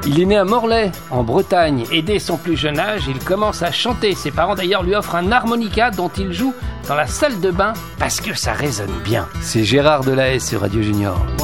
Il est né à Morlaix, en Bretagne, et dès son plus jeune âge, il commence à chanter. Ses parents d'ailleurs lui offrent un harmonica dont il joue dans la salle de bain parce que ça résonne bien. C'est Gérard Delahaye sur Radio Junior.